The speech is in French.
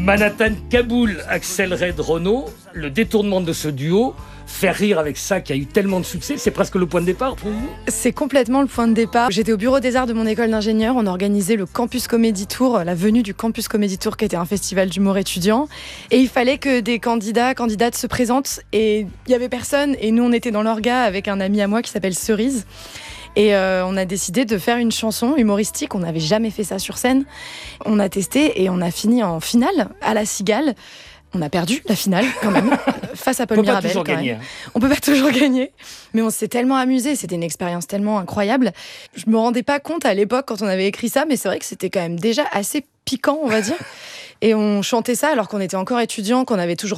Manhattan-Kaboul, Axel Red-Renaud, le détournement de ce duo, faire rire avec ça qui a eu tellement de succès, c'est presque le point de départ pour vous ? C'est complètement le point de départ. J'étais au bureau des arts de mon école d'ingénieur. On organisait le Campus Comedy Tour, la venue du Campus Comedy Tour qui était un festival d'humour étudiant. Et il fallait que des candidates se présentent et il n'y avait personne. Et nous, on était dans l'orga avec un ami à moi qui s'appelle Cerise. Et on a décidé de faire une chanson humoristique. On n'avait jamais fait ça sur scène. On a testé et on a fini en finale à la Cigale. On a perdu la finale quand même, face à Paul Mirabel. On peut pas toujours gagner. On peut pas toujours gagner, mais on s'est tellement amusé. C'était une expérience tellement incroyable. Je me rendais pas compte à l'époque quand on avait écrit ça, mais c'est vrai que c'était quand même déjà assez piquant, on va dire. Et on chantait ça alors qu'on était encore étudiants, qu'on avait toujours